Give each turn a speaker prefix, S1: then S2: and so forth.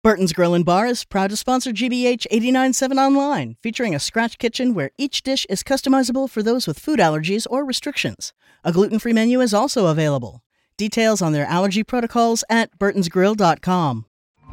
S1: Burton's Grill and Bar is proud to sponsor GBH 89.7 Online, featuring a scratch kitchen where each dish is customizable for those with food allergies or restrictions. A gluten-free menu is also available. Details on their allergy protocols at burtonsgrill.com.